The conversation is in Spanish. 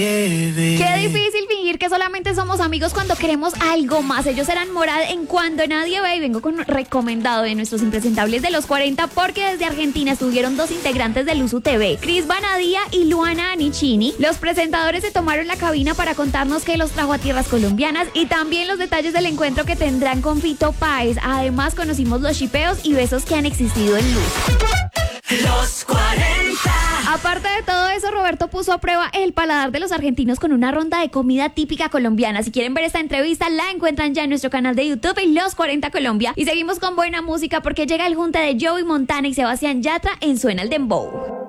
Qué difícil fingir que solamente somos amigos cuando queremos algo más. Ellos eran Morad en Cuando Nadie Ve y vengo con un recomendado de nuestros impresentables de los 40 porque desde Argentina estuvieron dos integrantes de Luzu TV, Cris Banadía y Luana Anichini. Los presentadores se tomaron la cabina para contarnos qué los trajo a tierras colombianas y también los detalles del encuentro que tendrán con Fito Páez. Además conocimos los shipeos y besos que han existido en Luz. Los 40. Aparte de todo eso, Roberto puso a prueba el paladar de los argentinos con una ronda de comida típica colombiana. Si quieren ver esta entrevista, la encuentran ya en nuestro canal de YouTube en Los 40 Colombia. Y seguimos con buena música porque llega el junte de Joey Montana y Sebastián Yatra en Suena el Dembow.